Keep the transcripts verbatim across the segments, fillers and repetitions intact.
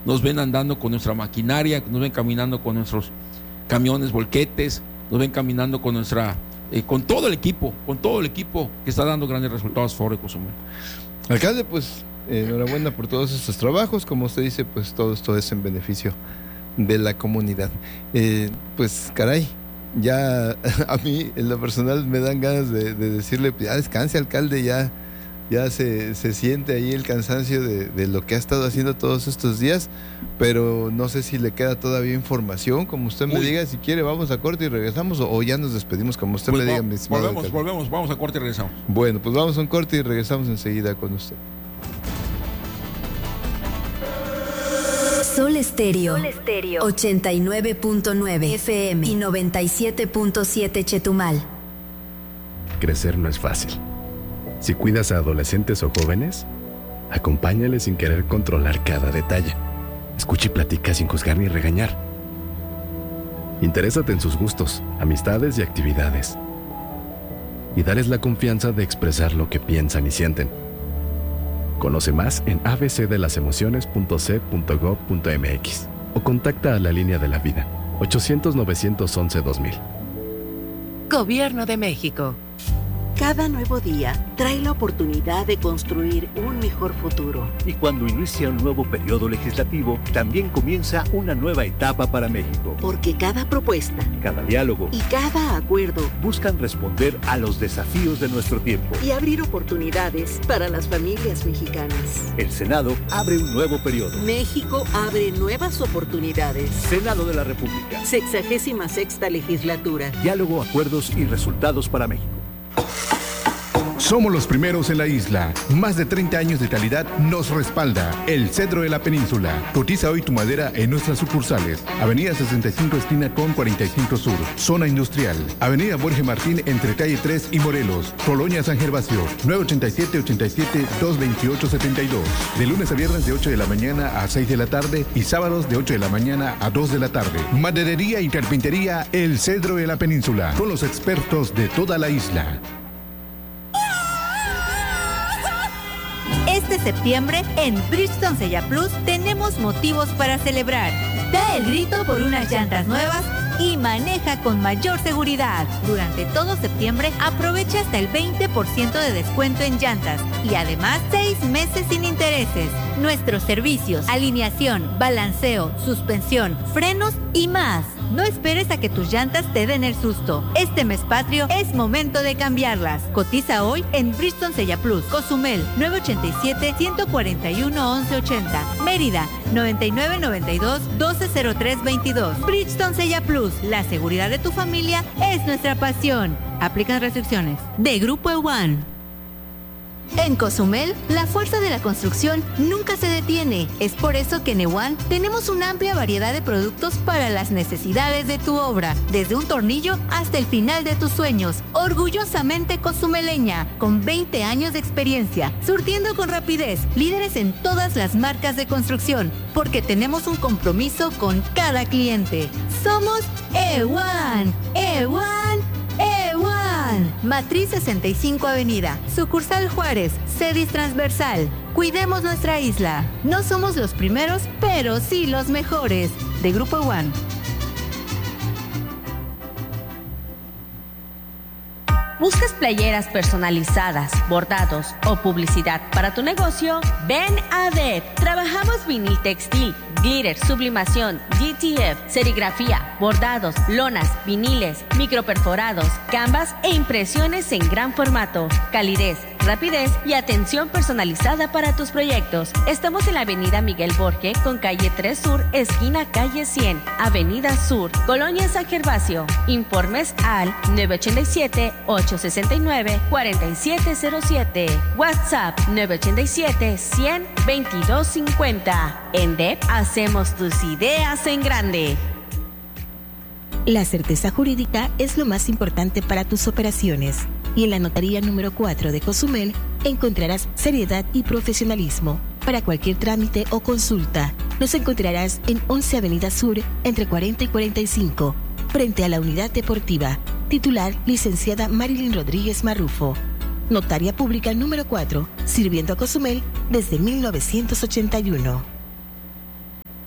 nos ven andando con nuestra maquinaria, nos ven caminando con nuestros camiones, volquetes, nos ven caminando con nuestra, eh, con todo el equipo, con todo el equipo que está dando grandes resultados a favor de Cozumel. Alcalde, pues eh, enhorabuena por todos estos trabajos. Como usted dice, pues todo esto es en beneficio de la comunidad. Eh, pues caray, ya a mí en lo personal me dan ganas de, de decirle, ya descanse, alcalde, ya, ya se, se siente ahí el cansancio de, de lo que ha estado haciendo todos estos días, pero no sé si le queda todavía información, como usted me Uy. diga. Si quiere vamos a corte y regresamos, o, o ya nos despedimos, como usted pues me va, diga, mi estimado volvemos, alcalde. volvemos, vamos a corte y regresamos. Bueno, pues vamos a un corte y regresamos enseguida con usted. Sol Estéreo, Sol Estéreo, ochenta y nueve punto nueve F M y noventa y siete punto siete Chetumal. Crecer no es fácil. Si cuidas a adolescentes o jóvenes, acompáñales sin querer controlar cada detalle. Escucha y platica sin juzgar ni regañar. Interésate en sus gustos, amistades y actividades. Y dales la confianza de expresar lo que piensan y sienten. Conoce más en a b c de las emociones punto c punto gov punto m x o contacta a la línea de la vida ochocientos, novecientos once, dos mil. Gobierno de México. Cada nuevo día trae la oportunidad de construir un mejor futuro. Y cuando inicia un nuevo periodo legislativo, también comienza una nueva etapa para México. Porque cada propuesta, cada diálogo y cada acuerdo buscan responder a los desafíos de nuestro tiempo y abrir oportunidades para las familias mexicanas. El Senado abre un nuevo periodo. México abre nuevas oportunidades. Senado de la República. Sexagésima sexta legislatura. Diálogo, acuerdos y resultados para México. Somos los primeros en la isla. Más de treinta años de calidad nos respalda. El Cedro de la Península. Cotiza hoy tu madera en nuestras sucursales. Avenida sesenta y cinco esquina con cuarenta y cinco Sur. Zona Industrial. Avenida Borges Martín entre calle tres y Morelos. Colonia San Gervasio. nueve ochenta y siete, ochenta y siete, doscientos veintiocho, setenta y dos. De lunes a viernes de ocho de la mañana a seis de la tarde y sábados de ocho de la mañana a dos de la tarde. Maderería y carpintería El Cedro de la Península. Con los expertos de toda la isla. Este septiembre, en Bridgestone Sella Plus, tenemos motivos para celebrar. Da el grito por unas llantas nuevas y maneja con mayor seguridad. Durante todo septiembre, aprovecha hasta el veinte por ciento de descuento en llantas y además seis meses sin intereses. Nuestros servicios, alineación, balanceo, suspensión, frenos y más. No esperes a que tus llantas te den el susto. Este mes patrio es momento de cambiarlas. Cotiza hoy en Bridgestone Sella Plus. Cozumel, nueve ochenta y siete, ciento cuarenta y uno, once ochenta. Mérida, noventa y nueve noventa y dos, doce cero tres veintidós. Bridgestone Sella Plus. La seguridad de tu familia es nuestra pasión. Aplican restricciones. De Grupo EWAN. En Cozumel, la fuerza de la construcción nunca se detiene. Es por eso que en EWAN tenemos una amplia variedad de productos para las necesidades de tu obra, desde un tornillo hasta el final de tus sueños. Orgullosamente cozumeleña, con veinte años de experiencia, surtiendo con rapidez, líderes en todas las marcas de construcción, porque tenemos un compromiso con cada cliente. Somos EWAN, EWAN, EWAN. Matriz sesenta y cinco Avenida, sucursal Juárez, Cedis Transversal. Cuidemos nuestra isla. No somos los primeros, pero sí los mejores. De Grupo EWAN. ¿Buscas playeras personalizadas, bordados o publicidad para tu negocio? Ven a D E P. Trabajamos vinil textil, glitter, sublimación, G T F, serigrafía, bordados, lonas, viniles, microperforados, canvas e impresiones en gran formato. Calidez, rapidez y atención personalizada para tus proyectos. Estamos en la avenida Miguel Borge con calle tres Sur, esquina calle cien, avenida Sur, Colonia San Gervasio. Informes al nueve ochenta y siete, ochocientos sesenta y nueve, cuarenta y siete cero siete. WhatsApp nueve ochenta y siete, cien, veintidós cincuenta. En D E P hacemos tus ideas en grande. La certeza jurídica es lo más importante para tus operaciones. Y en la notaría número cuatro de Cozumel encontrarás seriedad y profesionalismo. Para cualquier trámite o consulta, nos encontrarás en once Avenida Sur, entre cuarenta y cuarenta y cinco, frente a la Unidad Deportiva. Titular, licenciada Marilyn Rodríguez Marrufo. Notaria pública número cuatro, sirviendo a Cozumel desde mil novecientos ochenta y uno.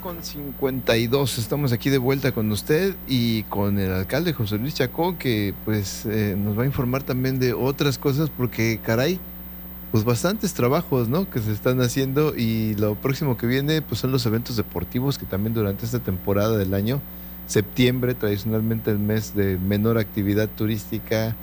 con cincuenta y dos, estamos aquí de vuelta con usted y con el alcalde José Luis Chacón, que pues eh, nos va a informar también de otras cosas, porque caray, pues bastantes trabajos, ¿no?, que se están haciendo, y lo próximo que viene pues son los eventos deportivos, que también durante esta temporada del año, septiembre, tradicionalmente el mes de menor actividad turística,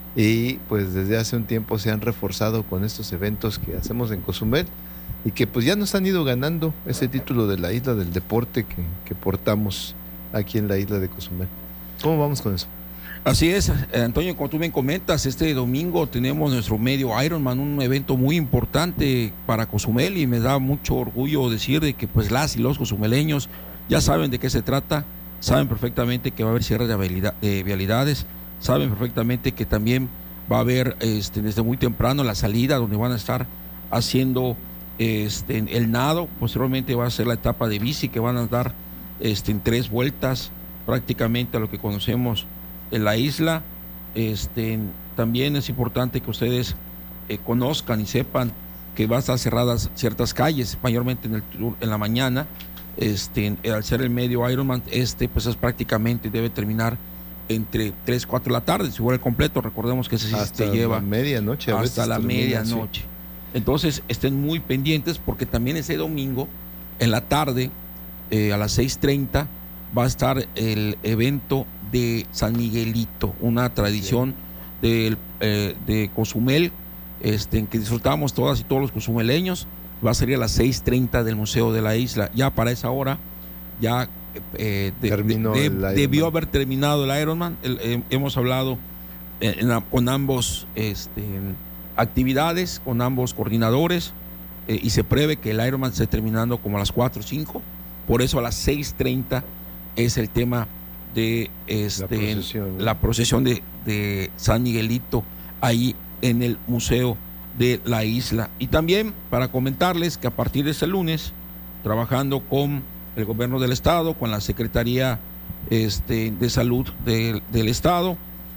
y pues desde hace un tiempo se han reforzado con estos eventos que hacemos en Cozumel, y que pues ya nos han ido ganando ese título de la isla del deporte que, que portamos aquí en la isla de Cozumel. ¿Cómo vamos con eso? Así es, Antonio, como tú bien comentas, este domingo tenemos nuestro medio Ironman, un evento muy importante para Cozumel, y me da mucho orgullo decir de que pues las y los cozumeleños ya saben de qué se trata, saben perfectamente que va a haber cierre de, habilidad, de vialidades, saben perfectamente que también va a haber este, desde muy temprano la salida, donde van a estar haciendo Este, el nado. Posteriormente va a ser la etapa de bici, que van a dar este, en tres vueltas prácticamente a lo que conocemos en la isla. Este, también es importante que ustedes eh, conozcan y sepan que van a estar cerradas ciertas calles, mayormente en, el, en la mañana. Este, al ser el medio Ironman, este pues es prácticamente debe terminar entre tres, cuatro de la tarde, si fuera el completo. Recordemos que ese sí hasta se lleva la medianoche, a hasta veces la termina, medianoche. Sí. Entonces estén muy pendientes, porque también ese domingo en la tarde eh, a las seis treinta va a estar el evento de San Miguelito, una tradición de, eh, de Cozumel, este, en que disfrutamos todas y todos los cozumeleños. Va a ser a las seis treinta del Museo de la Isla. Ya para esa hora ya eh, de, de, de, debió haber terminado el Ironman. El, eh, hemos hablado eh, en, con ambos este, actividades, con ambos coordinadores, eh, y se prevé que el Ironman esté terminando como a las cuatro o cinco. Por eso a las seis treinta es el tema de este, la procesión, ¿no? la procesión de, de San Miguelito ahí en el Museo de la Isla. Y también para comentarles que a partir de este lunes, trabajando con el gobierno del estado, con la Secretaría este, de Salud de, del estado,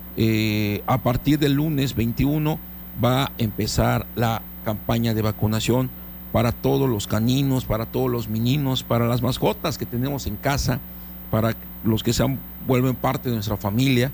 eh, a partir del lunes veintiuno va a empezar la campaña de vacunación para todos los caninos, para todos los meninos, para las mascotas que tenemos en casa, para los que se han, vuelven parte de nuestra familia.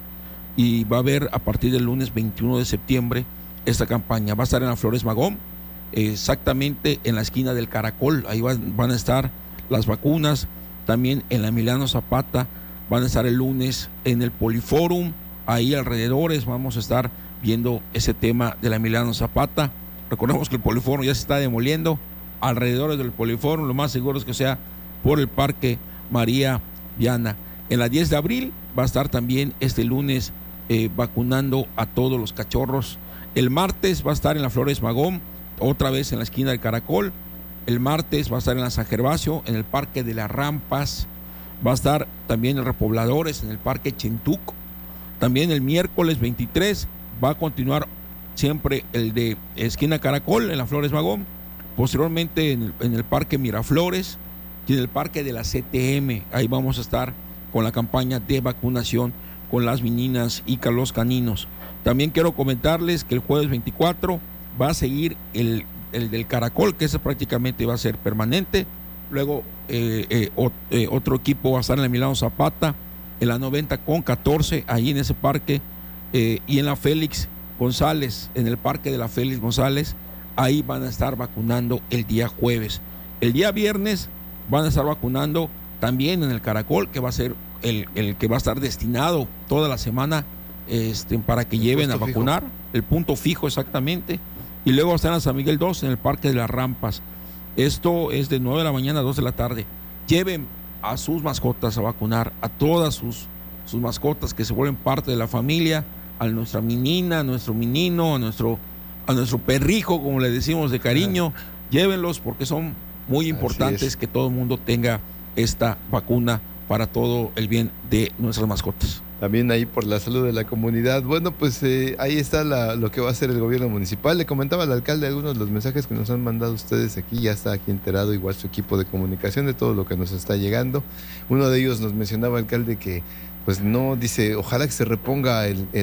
Y va a haber a partir del lunes veintiuno de septiembre esta campaña. Va a estar en la Flores Magón, exactamente en la esquina del Caracol. Ahí van, van a estar las vacunas. También en la Emiliano Zapata van a estar el lunes en el Poliforum. Ahí alrededores vamos a estar viendo ese tema de la Emiliano Zapata. Recordemos que el Poliforum ya se está demoliendo. Alrededor del Poliforum, lo más seguro es que sea por el Parque María Viana. En la diez de abril va a estar también este lunes eh, vacunando a todos los cachorros. El martes va a estar en la Flores Magón, otra vez en la esquina del Caracol. El martes va a estar en la San Gervasio, en el Parque de las Rampas. Va a estar también en Repobladores, en el Parque Chentuc. También el miércoles veintitrés va a continuar siempre el de esquina Caracol, en la Flores Magón. Posteriormente en el, en el Parque Miraflores y en el Parque de la C T M. Ahí vamos a estar con la campaña de vacunación con las meninas y con los caninos. También quiero comentarles que el jueves veinticuatro va a seguir el, el del Caracol, que ese prácticamente va a ser permanente. Luego eh, eh, o, eh, otro equipo va a estar en la Emiliano Zapata, en la noventa con catorce, ahí en ese parque, eh, y en la Félix González, en el Parque de la Félix González, ahí van a estar vacunando el día jueves. El día viernes van a estar vacunando también en el Caracol, que va a ser el, el que va a estar destinado toda la semana este, para que el lleven a vacunar, fijo. El punto fijo exactamente. Y luego están en San Miguel dos, en el Parque de las Rampas. Esto es de nueve de la mañana a dos de la tarde. Lleven a sus mascotas a vacunar, a todas sus, sus mascotas que se vuelven parte de la familia, a nuestra menina, a nuestro menino, a nuestro, a nuestro perrijo, como le decimos de cariño. Llévenlos porque son muy importantes que todo el mundo tenga esta vacuna para todo el bien de nuestras mascotas. También ahí por la salud de la comunidad. Bueno, pues eh, ahí está la, lo que va a hacer el gobierno municipal. Le comentaba al alcalde algunos de los mensajes que nos han mandado ustedes aquí. Ya está aquí enterado igual su equipo de comunicación de todo lo que nos está llegando. Uno de ellos nos mencionaba, alcalde, que pues no, dice, ojalá que se reponga el, el